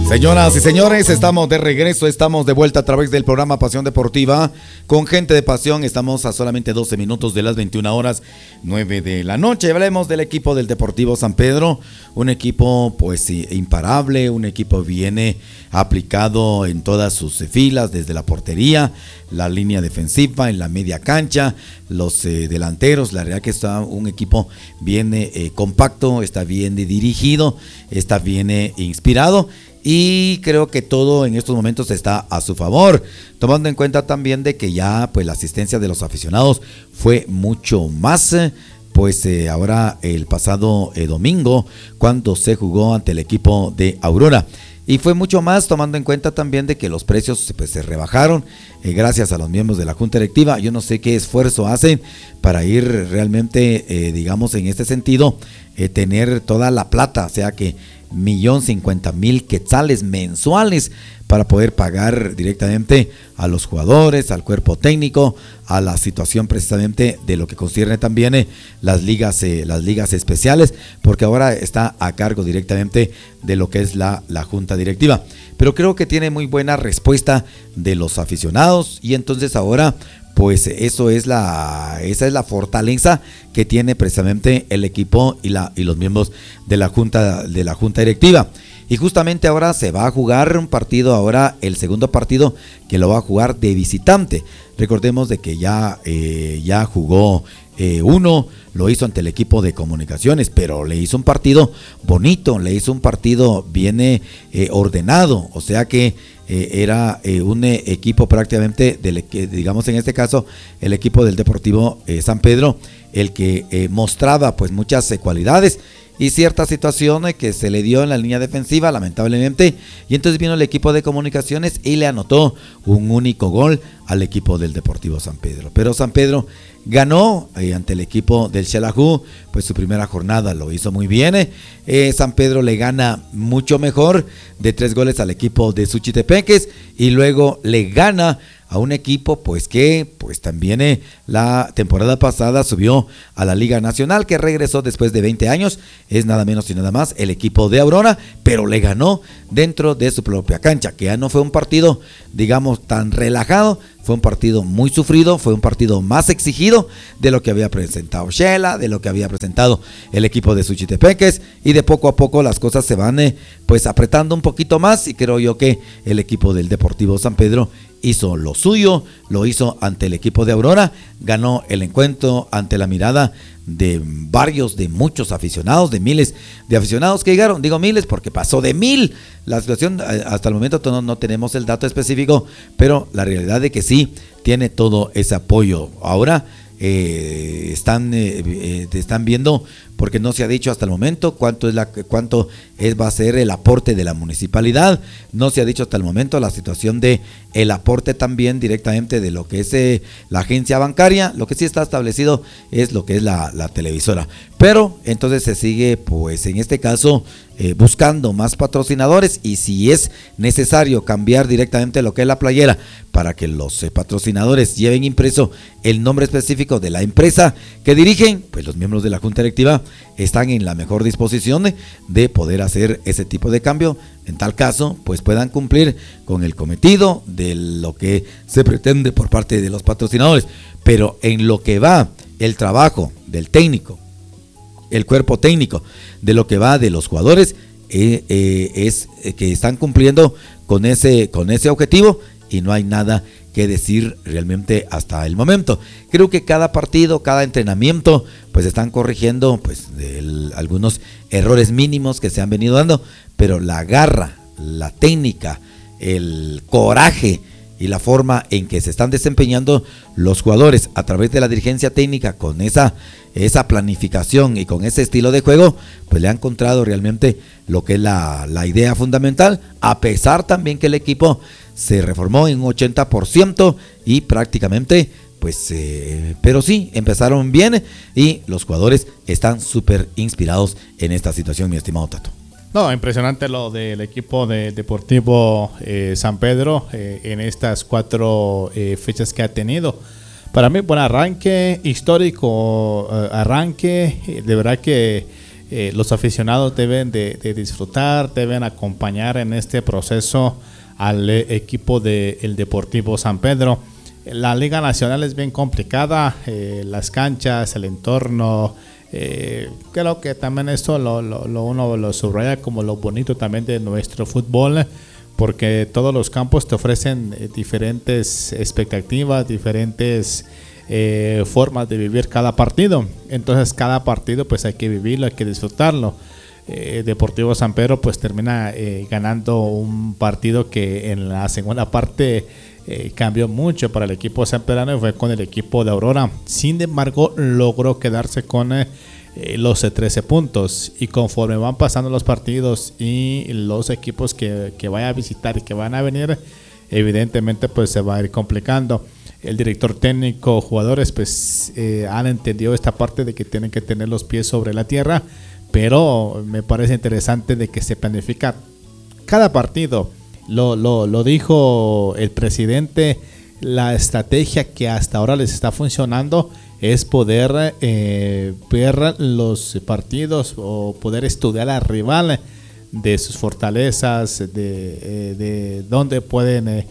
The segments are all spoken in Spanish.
Señoras y señores, estamos de regreso, estamos de vuelta a través del programa Pasión Deportiva con gente de pasión. Estamos a solamente 12 minutos de las 21:09 de la noche. Hablemos del equipo del Deportivo San Pedro, un equipo pues imparable, un equipo viene aplicado en todas sus filas, desde la portería, la línea defensiva, en la media cancha, los delanteros. La realidad que está un equipo bien compacto, está bien dirigido, está bien inspirado. Y creo que todo en estos momentos está a su favor, tomando en cuenta también de que ya pues la asistencia de los aficionados fue mucho más, ahora el pasado domingo cuando se jugó ante el equipo de Aurora. Y fue mucho más tomando en cuenta también de que los precios pues se rebajaron gracias a los miembros de la Junta Directiva. Yo no sé qué esfuerzo hacen para ir realmente, digamos en este sentido, tener toda la plata, o sea que 1,050,000 quetzales mensuales para poder pagar directamente a los jugadores, al cuerpo técnico, a la situación precisamente de lo que concierne también las ligas especiales, porque ahora está a cargo directamente de lo que es la Junta Directiva. Pero creo que tiene muy buena respuesta de los aficionados y entonces ahora pues esa es la fortaleza que tiene precisamente el equipo y los miembros de la Junta Directiva. Y justamente ahora se va a jugar un partido, ahora el segundo partido que lo va a jugar de visitante. Recordemos de que ya jugó uno, lo hizo ante el equipo de Comunicaciones, pero le hizo un partido bonito, le hizo un partido bien ordenado, o sea que era un equipo prácticamente, digamos en este caso, el equipo del Deportivo San Pedro, el que mostraba pues muchas cualidades y ciertas situaciones que se le dio en la línea defensiva, lamentablemente, y entonces vino el equipo de Comunicaciones y le anotó un único gol al equipo del Deportivo San Pedro. Pero San Pedro ganó ante el equipo del Xelajú, pues su primera jornada lo hizo muy bien. San Pedro le gana mucho mejor de 3 goles al equipo de Suchitepeques y luego le gana a un equipo pues que pues también la temporada pasada subió a la Liga Nacional, que regresó después de 20 años, es nada menos y nada más el equipo de Aurora, pero le ganó dentro de su propia cancha, que ya no fue un partido digamos tan relajado, fue un partido muy sufrido, fue un partido más exigido de lo que había presentado Xela, de lo que había presentado el equipo de Suchitepeques, y de poco a poco las cosas se van pues apretando un poquito más, y creo yo que el equipo del Deportivo San Pedro hizo lo suyo, lo hizo ante el equipo de Aurora, ganó el encuentro ante la mirada de muchos aficionados, de miles de aficionados que llegaron, digo miles porque pasó de 1,000 la situación, hasta el momento no tenemos el dato específico, pero la realidad de que sí tiene todo ese apoyo. Ahora están viendo, porque no se ha dicho hasta el momento cuánto va a ser el aporte de la municipalidad, no se ha dicho hasta el momento la situación de el aporte también directamente de lo que es la agencia bancaria. Lo que sí está establecido es lo que es la televisora, pero entonces se sigue pues en este caso buscando más patrocinadores, y si es necesario cambiar directamente lo que es la playera para que los patrocinadores lleven impreso el nombre específico de la empresa que dirigen, pues los miembros de la Junta Directiva están en la mejor disposición de poder hacer ese tipo de cambio. En tal caso, pues puedan cumplir con el cometido de lo que se pretende por parte de los patrocinadores. Pero en lo que va el trabajo del técnico, el cuerpo técnico, de lo que va de los jugadores, es que están cumpliendo con ese objetivo, y no hay nada que decir realmente hasta el momento. Creo que cada partido, cada entrenamiento, pues están corrigiendo pues algunos errores mínimos que se han venido dando, pero la garra, la técnica, el coraje y la forma en que se están desempeñando los jugadores a través de la dirigencia técnica, con esa planificación y con ese estilo de juego, pues le han encontrado realmente lo que es la idea fundamental, a pesar también que el equipo se reformó en un 80% y prácticamente pues pero sí, empezaron bien y los jugadores están súper inspirados en esta situación, mi estimado Tato. No, impresionante lo del equipo de Deportivo San Pedro en estas 4 fechas que ha tenido. Para mí, buen arranque, histórico arranque. De verdad que los aficionados deben de disfrutar, deben acompañar en este proceso al equipo del Deportivo San Pedro. La Liga Nacional es bien complicada, las canchas, el entorno, creo que también esto uno lo subraya como lo bonito también de nuestro fútbol, porque todos los campos te ofrecen diferentes expectativas, diferentes formas de vivir cada partido. Entonces cada partido pues hay que vivirlo, hay que disfrutarlo. Deportivo San Pedro pues termina ganando un partido que en la segunda parte cambió mucho para el equipo sanpedrano, y fue con el equipo de Aurora. Sin embargo, logró quedarse con los 13 puntos, y conforme van pasando los partidos y los equipos que vaya a visitar y que van a venir, evidentemente pues se va a ir complicando. El director técnico, jugadores pues han entendido esta parte de que tienen que tener los pies sobre la tierra, pero me parece interesante de que se planifica cada partido. Lo dijo el presidente, la estrategia que hasta ahora les está funcionando es poder ver los partidos o poder estudiar al rival, de sus fortalezas, de dónde pueden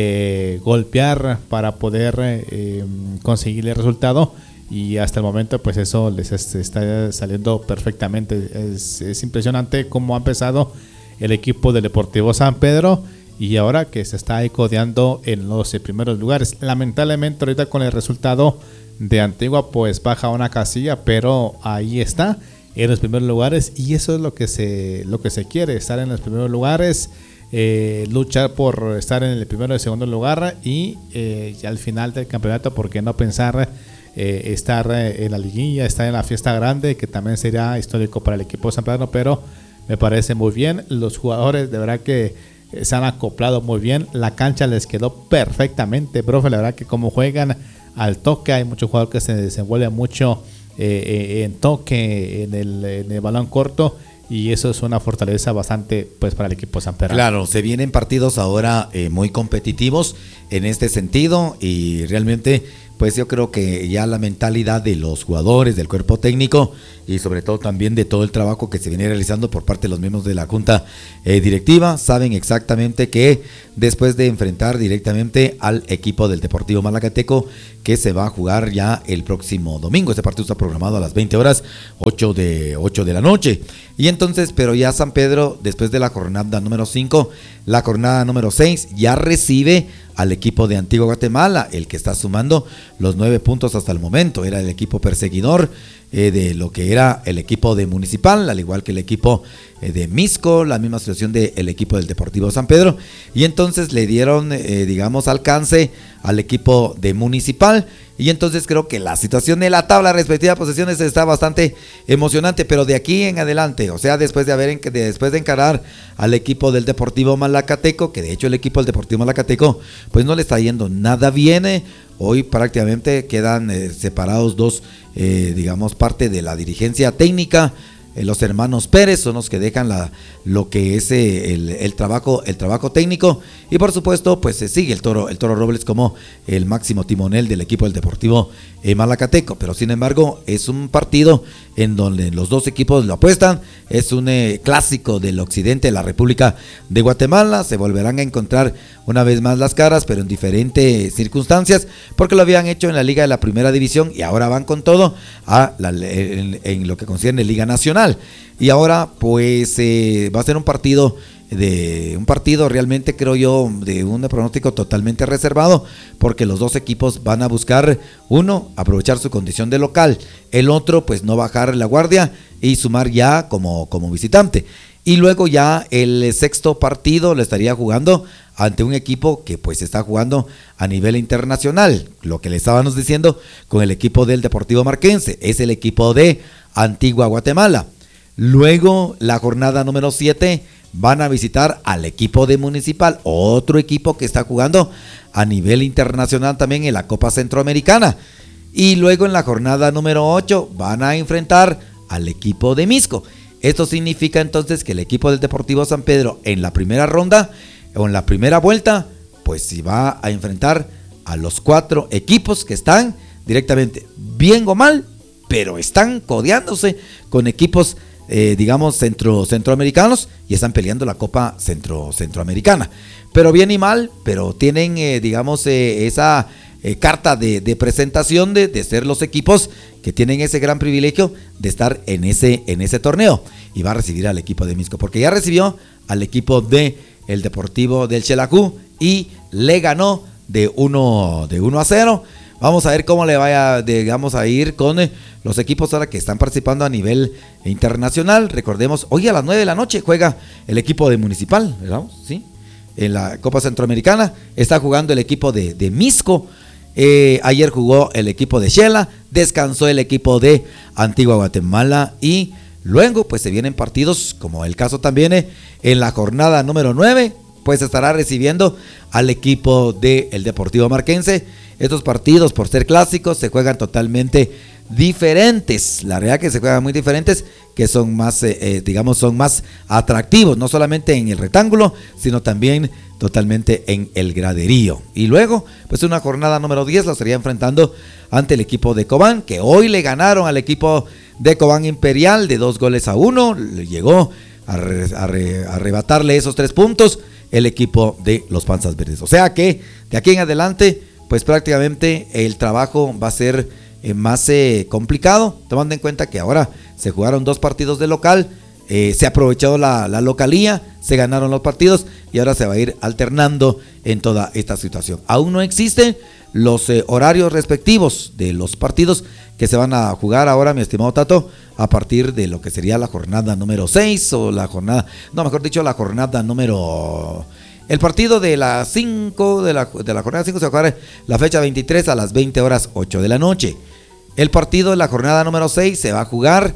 golpear para poder conseguir el resultado. Y hasta el momento pues eso les está saliendo perfectamente. Es impresionante cómo ha empezado el equipo del Deportivo San Pedro, y ahora que se está ahí codeando en los primeros lugares. Lamentablemente ahorita con el resultado de Antigua pues baja una casilla, pero ahí está en los primeros lugares, y eso es lo que se quiere, estar en los primeros lugares, luchar por estar en el primero y segundo lugar, y al final del campeonato, ¿por qué no pensar estar en la liguilla, estar en la fiesta grande, que también sería histórico para el equipo sanpedrano? Pero me parece muy bien, los jugadores de verdad que se han acoplado muy bien, la cancha les quedó perfectamente, profe, la verdad que como juegan al toque, hay muchos jugadores que se desenvuelven mucho en toque, en el balón corto, y eso es una fortaleza bastante pues para el equipo sanpedrano. Claro, se vienen partidos ahora muy competitivos en este sentido, y realmente pues yo creo que ya la mentalidad de los jugadores, del cuerpo técnico, y sobre todo también de todo el trabajo que se viene realizando por parte de los miembros de la junta directiva, saben exactamente que después de enfrentar directamente al equipo del Deportivo Malacateco, que se va a jugar ya el próximo domingo. Este partido está programado a las 20 horas, 8 de la noche. Y entonces, pero ya San Pedro, después de la jornada número 5, la jornada número 6, ya recibe al equipo de Antigua Guatemala, el que está sumando los 9 puntos hasta el momento. Era el equipo perseguidor de lo que era el equipo de Municipal, al igual que el equipo de Misco, la misma situación del equipo del Deportivo San Pedro, y entonces le dieron digamos alcance al equipo de Municipal. Y entonces creo que la situación de la tabla respectiva de posiciones está bastante emocionante, pero de aquí en adelante, o sea, después de encarar al equipo del Deportivo Malacateco, que de hecho el equipo del Deportivo Malacateco pues no le está yendo nada bien. Hoy prácticamente quedan separados dos, digamos, parte de la dirigencia técnica. Los hermanos Pérez son los que dejan lo que es el trabajo técnico, y por supuesto pues se sigue el Toro Robles como el máximo timonel del equipo del Deportivo Malacateco. Pero sin embargo es un partido en donde los dos equipos lo apuestan, es un clásico del occidente de la República de Guatemala. Se volverán a encontrar una vez más las caras, pero en diferentes circunstancias, porque lo habían hecho en la Liga de la Primera División y ahora van con todo en lo que concierne Liga Nacional. Y ahora pues va a ser un partido realmente, creo yo, de un pronóstico totalmente reservado, porque los dos equipos van a buscar, uno, aprovechar su condición de local, el otro pues no bajar la guardia y sumar ya como visitante. Y luego ya el sexto partido lo estaría jugando ante un equipo que pues está jugando a nivel internacional, lo que le estábamos diciendo con el equipo del Deportivo Marquense, es el equipo de Antigua Guatemala. Luego la jornada número 7 van a visitar al equipo de Municipal, otro equipo que está jugando a nivel internacional también en la Copa Centroamericana. Y luego en la jornada número 8 van a enfrentar al equipo de Misco. Esto significa entonces que el equipo del Deportivo San Pedro en la primera ronda o en la primera vuelta pues se va a enfrentar a los 4 equipos que están directamente, bien o mal, pero están codeándose con equipos digamos, centroamericanos y están peleando la Copa Centroamericana. Pero bien y mal, pero tienen, digamos, esa carta de presentación de ser los equipos que tienen ese gran privilegio de estar en ese torneo. Y va a recibir al equipo de Misco, porque ya recibió al equipo de el Deportivo del Xelajú y le ganó de 1-0. Vamos a ver cómo le vaya, digamos, a ir con los equipos ahora que están participando a nivel internacional. Recordemos, hoy a las 9 de la noche juega el equipo de Municipal, ¿verdad? Sí, en la Copa Centroamericana está jugando el equipo de Misco. Ayer jugó el equipo de Xela, descansó el equipo de Antigua Guatemala y luego pues se vienen partidos, como el caso también en la jornada número 9, pues estará recibiendo al equipo del Deportivo Marquense. Estos partidos, por ser clásicos, se juegan totalmente diferentes. La realidad que se juegan muy diferentes, que son más, digamos, son más atractivos, no solamente en el rectángulo, sino también totalmente en el graderío. Y luego, pues una jornada número 10 la estaría enfrentando ante el equipo de Cobán, que hoy le ganaron al equipo de Cobán Imperial de 2-1. Le llegó a arrebatarle esos 3 puntos el equipo de los Panzas Verdes. O sea que de aquí en adelante, pues prácticamente el trabajo va a ser más complicado, tomando en cuenta que ahora se jugaron 2 partidos de local, se ha aprovechado la localía, se ganaron los partidos y ahora se va a ir alternando en toda esta situación. Aún no existen los horarios respectivos de los partidos que se van a jugar ahora, mi estimado Tato, a partir de lo que sería la jornada número 6 o la jornada, no, mejor dicho, la jornada número... El partido de las 5, de la jornada 5 se va a jugar la fecha 23 a las 20:08 de la noche. El partido de la jornada número 6 se va a jugar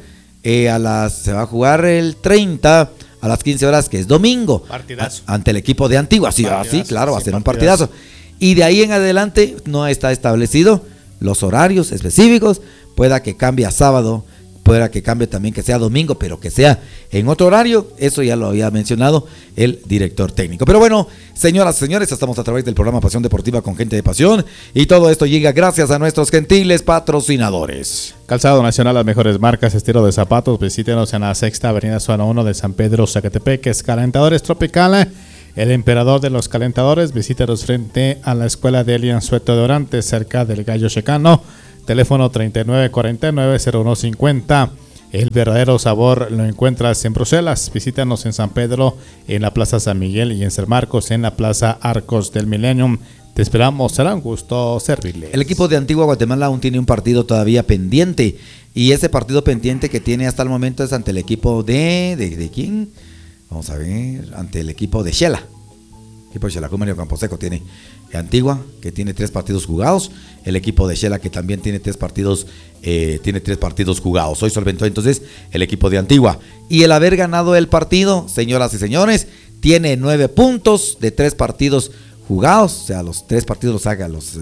el 30 a las 15 horas, que es domingo. Partidazo. Ante el equipo de Antigua. Sí, claro, va a ser un partidazo. Y de ahí en adelante no está establecido los horarios específicos. Pueda que cambie a sábado, pueda que cambie también que sea domingo, pero que sea en otro horario. Eso ya lo había mencionado el director técnico. Pero bueno, señoras y señores, estamos a través del programa Pasión Deportiva con Gente de Pasión y todo esto llega gracias a nuestros gentiles patrocinadores. Calzado Nacional, las mejores marcas, estilo de zapatos. Visítenos en la Sexta Avenida Zona 1 de San Pedro, Zacatepeques. Calentadores Tropical, el emperador de los calentadores. Visítenos frente a la escuela de Elian Sueto de Orantes, cerca del Gallo Checano. Teléfono 3949-0150. El verdadero sabor lo encuentras en Bruselas. Visítanos en San Pedro, en la Plaza San Miguel, y en San Marcos, en la Plaza Arcos del Millennium. Te esperamos, será un gusto servirles. El equipo de Antigua Guatemala aún tiene un partido todavía pendiente. Y ese partido pendiente que tiene hasta el momento es ante el equipo ¿de quién? Vamos a ver, ante el equipo de Xela. El equipo de Xela, Mario Camposeco tiene Antigua, que tiene 3 partidos jugados. El equipo de Xela, que también tiene 3 partidos jugados. Hoy solventó entonces el equipo de Antigua. Y el haber ganado el partido, señoras y señores, tiene 9 puntos de 3 partidos jugados. O sea, los 3 partidos los ha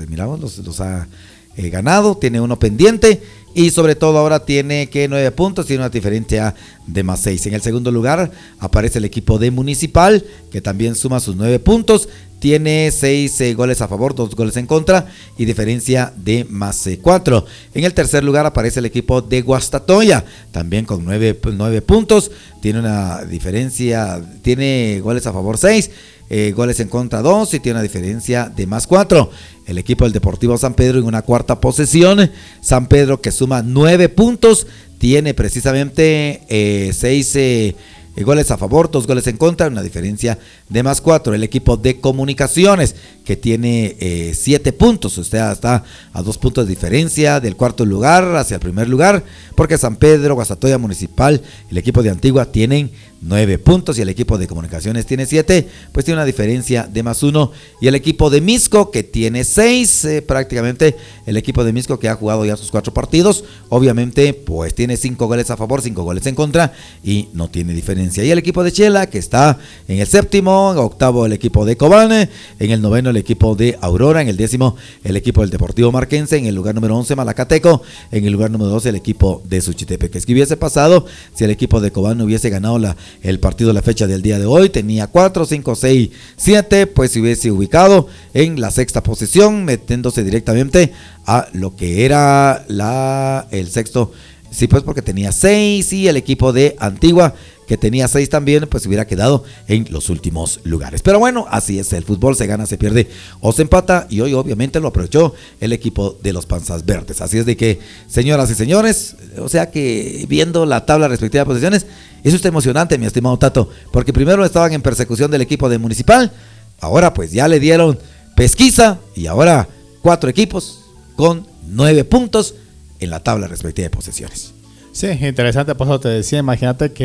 ganado. Tiene 1 pendiente. Y sobre todo ahora tiene 9 puntos, tiene una diferencia de más 6. En el segundo lugar aparece el equipo de Municipal, que también suma sus 9 puntos. Tiene 6 goles a favor, 2 goles en contra y diferencia de más 4. En el tercer lugar aparece el equipo de Guastatoya, también con 9 puntos. Tiene una diferencia, tiene goles a favor 6, goles en contra 2 y tiene una diferencia de más 4. El equipo del Deportivo San Pedro en una cuarta posesión. San Pedro, que suma 9 puntos, tiene precisamente 6 goles a favor, 2 goles en contra, una diferencia de más 4. El equipo de Comunicaciones, que tiene 7 puntos, o sea, está a 2 puntos de diferencia del cuarto lugar hacia el primer lugar, porque San Pedro, Guastatoya, Municipal, el equipo de Antigua tienen 9 puntos y el equipo de Comunicaciones tiene 7, pues tiene una diferencia de más 1. Y el equipo de Misco, que tiene 6, prácticamente el equipo de Misco, que ha jugado ya sus 4 partidos, obviamente pues tiene 5 goles a favor, 5 goles en contra y no tiene diferencia. Y el equipo de Xela, que está en el séptimo, en octavo el equipo de Cobán, en el noveno el equipo de Aurora, en el décimo el equipo del Deportivo Marquense, en el lugar número 11 Malacateco, en el lugar número 12 el equipo de Suchitepeques. ¿Qué hubiese pasado si el equipo de Cobán no hubiese ganado el partido de la fecha del día de hoy? Tenía 4, 5, 6, 7, pues se hubiese ubicado en la sexta posición, metiéndose directamente a lo que era el sexto Sí, pues porque tenía 6 y el equipo de Antigua, que tenía 6 también, pues hubiera quedado en los últimos lugares. Pero bueno, así es el fútbol, se gana, se pierde o se empata, y hoy obviamente lo aprovechó el equipo de los Panzas Verdes. Así es de que, señoras y señores, o sea que viendo la tabla respectiva de posiciones, es usted emocionante, mi estimado Tato, porque primero estaban en persecución del equipo de Municipal, ahora pues ya le dieron pesquisa y ahora 4 equipos con 9 puntos en la tabla respectiva de posesiones. Sí, interesante, por eso te decía, imagínate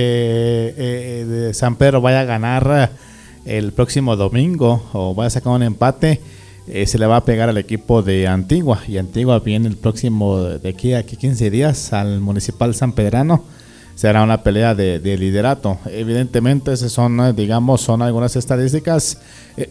que de San Pedro vaya a ganar el próximo domingo o vaya a sacar un empate, se le va a pegar al equipo de Antigua, y Antigua viene el próximo, de aquí a 15 días, al Municipal Sanpedrano. Será una pelea de liderato. Evidentemente, esas son, digamos, son algunas estadísticas.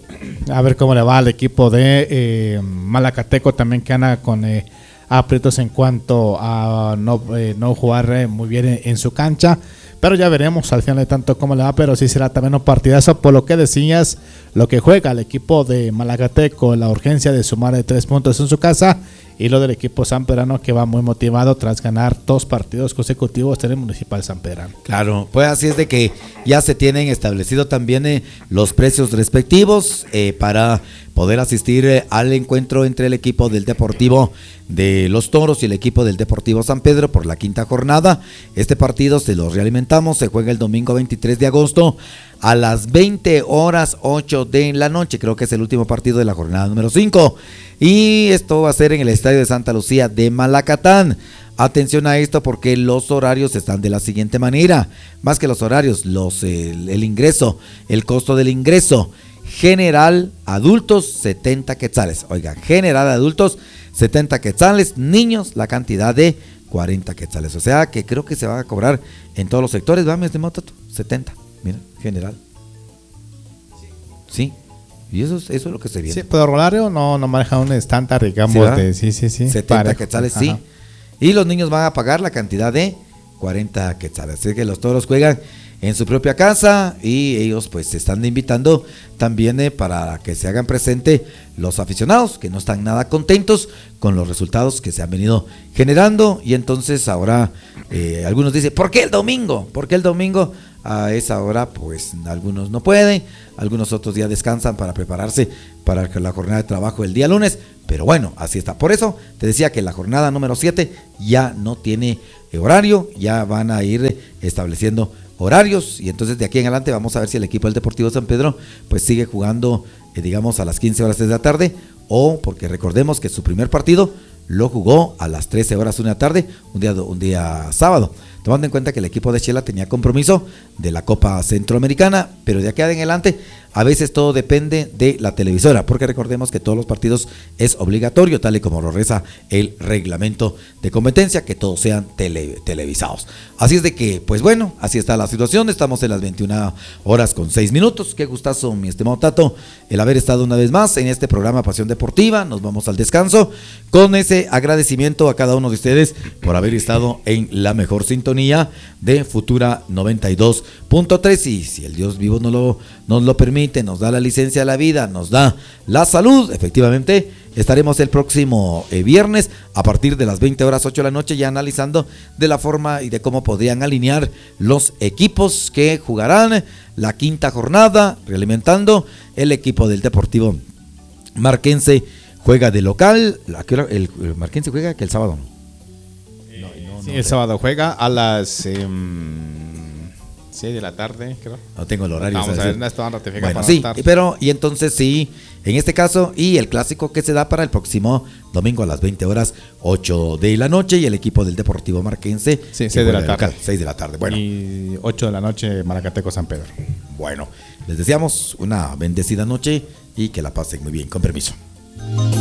A ver cómo le va al equipo de Malacateco también, que anda con aprietos en cuanto a no jugar muy bien en su cancha. Pero ya veremos al final de tanto cómo le va, pero sí será también un partidazo. Por lo que decías, lo que juega el equipo de Malacateco, la urgencia de sumar de 3 puntos en su casa, y lo del equipo sanpedrano, que va muy motivado tras ganar 2 partidos consecutivos en el Municipal Sanpedrano. Claro, pues así es de que ya se tienen establecido también los precios respectivos para poder asistir al encuentro entre el equipo del Deportivo de los Toros y el equipo del Deportivo San Pedro por la 5ª jornada. Este partido, se los realimentamos, se juega el domingo 23 de agosto a las 20:08 de la noche. Creo que es el último partido de la jornada número 5. Y esto va a ser en el Estadio de Santa Lucía de Malacatán. Atención a esto, porque los horarios están de la siguiente manera. Más que los horarios, el ingreso, el costo del ingreso. General, adultos, 70 quetzales. Oiga, general, adultos, 70 quetzales. Niños, la cantidad de 40 quetzales. O sea que creo que se va a cobrar en todos los sectores, ¿va, mi estimado Tato? 70, mira, general. Sí, y eso es lo que se viene. Sí, pero el horario no maneja un estándar, digamos, sí, sí. 70 parejo. quetzales, Ajá. sí. Y los niños van a pagar la cantidad de 40 quetzales. Así que los Toros juegan en su propia casa, y ellos pues se están invitando también para que se hagan presente los aficionados, que no están nada contentos con los resultados que se han venido generando. Y entonces ahora algunos dicen, ¿por qué el domingo? ¿Por qué el domingo? A esa hora pues algunos no pueden, algunos otros días descansan para prepararse para la jornada de trabajo el día lunes. Pero bueno, así está. Por eso te decía que la jornada número 7 ya no tiene horario, ya van a ir estableciendo horarios, y entonces de aquí en adelante vamos a ver si el equipo del Deportivo San Pedro pues sigue jugando digamos a las 15 horas de la tarde, o porque recordemos que su primer partido lo jugó a las 13 horas de la tarde, un día sábado, tomando en cuenta que el equipo de Chela tenía compromiso de la Copa Centroamericana. Pero de aquí en adelante a veces todo depende de la televisora, porque recordemos que todos los partidos es obligatorio, tal y como lo reza el reglamento de competencia, que todos sean televisados. Así es de que, pues bueno, así está la situación. Estamos en las 21:06. Qué gustazo, mi estimado Tato, el haber estado una vez más en este programa Pasión Deportiva. Nos vamos al descanso con ese agradecimiento a cada uno de ustedes por haber estado en la mejor sintonía de Futura 92.3, y si el Dios vivo nos lo permite, nos da la licencia de la vida, nos da la salud, efectivamente estaremos el próximo viernes a partir de las 20:08 de la noche, ya analizando de la forma y de cómo podrían alinear los equipos que jugarán la 5ª jornada, realimentando el equipo del Deportivo Marquense. Juega de local, el Marquense juega que el sábado, ¿no? Sí, el sábado juega a las 6 de la tarde, creo. No tengo el horario. Vamos a ver, no estaban ratificados. Bueno, sí, pero y entonces sí, en este caso, y el clásico que se da para el próximo domingo a las 20:08 de la noche, y el equipo del Deportivo Marquense. Sí, 6 de la tarde. Local, 6 de la tarde. Bueno. Y 8 de la noche, Malacateco San Pedro. Bueno, les deseamos una bendecida noche y que la pasen muy bien. Con permiso.